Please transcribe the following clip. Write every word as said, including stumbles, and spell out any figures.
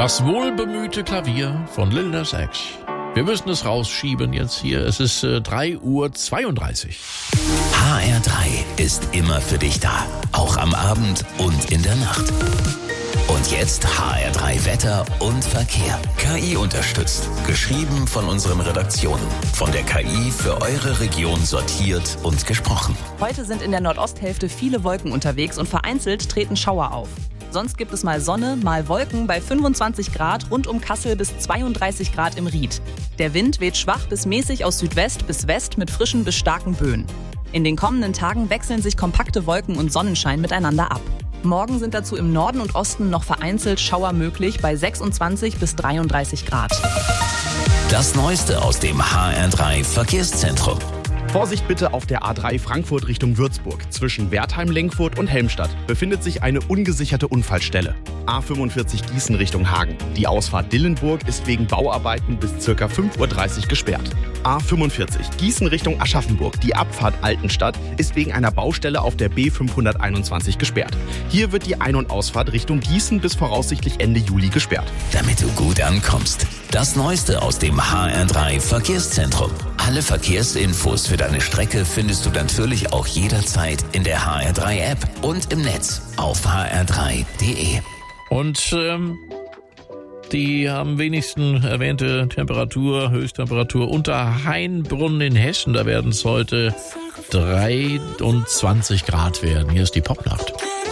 Das wohlbemühte Klavier von Lil Nas X. Wir müssen es rausschieben jetzt hier. Es ist äh, drei Uhr zweiunddreißig. H R drei ist immer für dich da. Auch am Abend und in der Nacht. Und jetzt H R drei Wetter und Verkehr. K I unterstützt. Geschrieben von unseren Redaktionen. Von der K I für eure Region sortiert und gesprochen. Heute sind in der Nordosthälfte viele Wolken unterwegs und vereinzelt treten Schauer auf. Sonst gibt es mal Sonne, mal Wolken bei fünfundzwanzig Grad rund um Kassel bis zweiunddreißig Grad im Ried. Der Wind weht schwach bis mäßig aus Südwest bis West mit frischen bis starken Böen. In den kommenden Tagen wechseln sich kompakte Wolken und Sonnenschein miteinander ab. Morgen sind dazu im Norden und Osten noch vereinzelt Schauer möglich bei sechsundzwanzig bis dreiunddreißig Grad. Das Neueste aus dem H R drei Verkehrszentrum. Vorsicht bitte auf der A drei Frankfurt Richtung Würzburg. Zwischen Wertheim-Lenkfurt und Helmstadt befindet sich eine ungesicherte Unfallstelle. A fünfundvierzig Gießen Richtung Hagen. Die Ausfahrt Dillenburg ist wegen Bauarbeiten bis ca. fünf Uhr dreißig gesperrt. A fünfundvierzig Gießen Richtung Aschaffenburg. Die Abfahrt Altenstadt ist wegen einer Baustelle auf der B fünfhunderteinundzwanzig gesperrt. Hier wird die Ein- und Ausfahrt Richtung Gießen bis voraussichtlich Ende Juli gesperrt. Damit du gut ankommst. Das Neueste aus dem H R drei Verkehrszentrum. Alle Verkehrsinfos für deine Strecke findest du natürlich auch jederzeit in der H R drei App und im Netz auf h r drei punkt d e. Und ähm, die am wenigsten erwähnte Temperatur, Höchsttemperatur unter Hainbrunn in Hessen. Da werden es heute dreiundzwanzig Grad werden. Hier ist die Popnacht.